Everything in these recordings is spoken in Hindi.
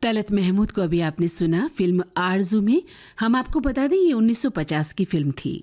तलत महमूद को अभी आपने सुना फिल्म आरज़ू में। हम आपको बता दें ये 1950 की फिल्म थी।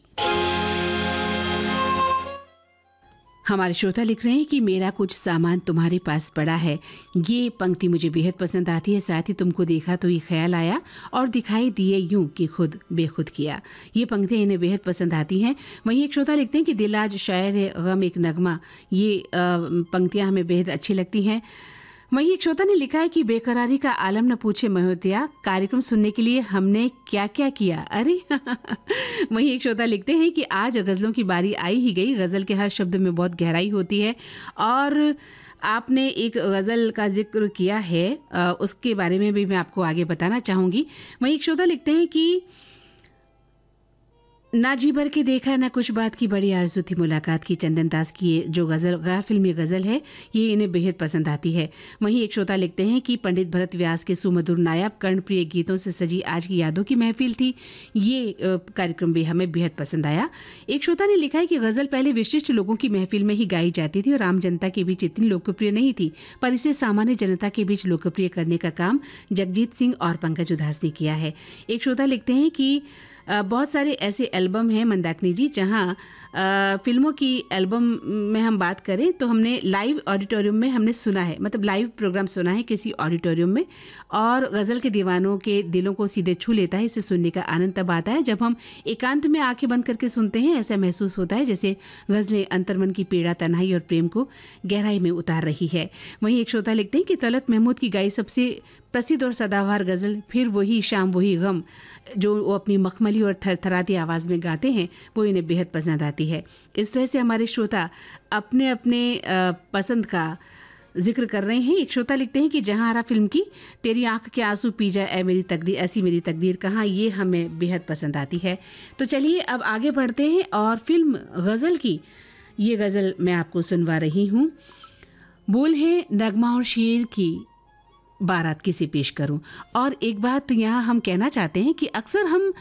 हमारे श्रोता लिख रहे हैं कि मेरा कुछ सामान तुम्हारे पास पड़ा है। ये पंक्ति मुझे बेहद पसंद आती है। साथ ही तुमको देखा तो ये ख्याल आया और दिखाई दिए यूं कि खुद बेखुद किया। ये पंक्तियां इन्हें बेहद पसंद आती हैं। वहीं एक श्रोता लिखते हैं कि दिल आज शायर है, गम एक नगमा। ये पंक्तियां हमें बेहद अच्छी लगती हैं। वहीं एक श्रोता ने लिखा है कि बेकरारी का आलम न पूछे महोदया, कार्यक्रम सुनने के लिए हमने क्या क्या किया। अरे वहीं एक श्रोता लिखते हैं कि आज गज़लों की बारी आई ही गई। गज़ल के हर शब्द में बहुत गहराई होती है और आपने एक गज़ल का जिक्र किया है, उसके बारे में भी मैं आपको आगे बताना चाहूँगी। वहीं एक श्रोता लिखते हैं कि ना जी भर के देखा ना कुछ बात की, बड़ी आरज़ू थी मुलाकात की। चंदन दास की जो गज़ल गैर फिल्मी गज़ल है ये इन्हें बेहद पसंद आती है। वहीं एक श्रोता लिखते हैं कि पंडित भरत व्यास के सुमधुर नायाब कर्णप्रिय गीतों से सजी आज की यादों की महफिल थी। ये कार्यक्रम भी हमें बेहद पसंद आया। एक श्रोता ने लिखा है कि गज़ल पहले विशिष्ट लोगों की महफिल में ही गाई जाती थी और आम जनता के बीच इतनी लोकप्रिय नहीं थी, पर इसे सामान्य जनता के बीच लोकप्रिय करने का काम जगजीत सिंह और पंकज उधास ने किया है। एक श्रोता लिखते हैं कि बहुत सारे ऐसे एल्बम हैं मंदाकिनी जी, जहाँ फिल्मों की एल्बम में हम बात करें तो हमने लाइव ऑडिटोरियम में हमने सुना है, मतलब लाइव प्रोग्राम सुना है किसी ऑडिटोरियम में, और गज़ल के दीवानों के दिलों को सीधे छू लेता है। इसे सुनने का आनंद तब आता है जब हम एकांत में आंखें बंद करके सुनते हैं। ऐसा महसूस होता है जैसे गज़लें अंतर्मन की पीड़ा, तन्हाई और प्रेम को गहराई में उतार रही है। वहीं एक श्रोता लिखते हैं कि तलत महमूद की गाई सबसे प्रसिद्ध और सदाबहार गज़ल फिर वही शाम वही गम, जो वो अपनी मखमली और थरथराती आवाज़ में गाते हैं, वो इन्हें बेहद पसंद आती है। इस तरह से हमारे श्रोता अपने अपने पसंद का जिक्र कर रहे हैं। एक श्रोता लिखते हैं कि जहां हरा फिल्म की तेरी आंख के आंसू पी जाए ऐ मेरी तकदीर, ऐसी मेरी तकदीर कहाँ, ये हमें बेहद पसंद आती है। तो चलिए अब आगे बढ़ते हैं और फिल्म गज़ल की ये गज़ल मैं आपको सुनवा रही हूँ। बोल है नगमा और शेर की, बारात किसे पेश करूं। और एक बात यहाँ हम कहना चाहते हैं कि अक्सर हम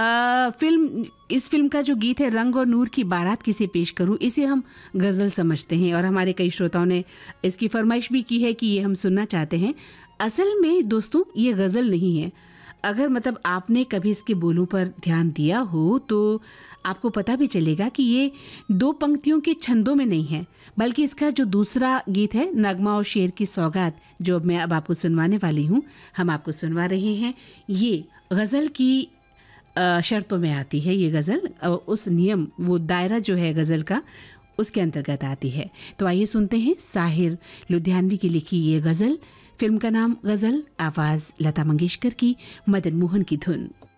इस फिल्म का जो गीत है रंग और नूर की बारात किसे पेश करूं, इसे हम गज़ल समझते हैं और हमारे कई श्रोताओं ने इसकी फरमाइश भी की है कि ये हम सुनना चाहते हैं। असल में दोस्तों ये गज़ल नहीं है। अगर मतलब आपने कभी इसके बोलों पर ध्यान दिया हो तो आपको पता भी चलेगा कि ये दो पंक्तियों के छंदों में नहीं है, बल्कि इसका जो दूसरा गीत है नगमा और शेर की सौगात, जो मैं अब आपको सुनवाने वाली हूँ, हम आपको सुनवा रहे हैं, ये गज़ल की शर्तों में आती है। ये गज़ल उस नियम, वो दायरा जो है गज़ल का, उसके अंतर्गत आती है। तो आइए सुनते हैं साहिर लुधियानवी की लिखी ये गज़ल। फिल्म का नाम गज़ल, आवाज़ लता मंगेशकर की, मदन मोहन की धुन।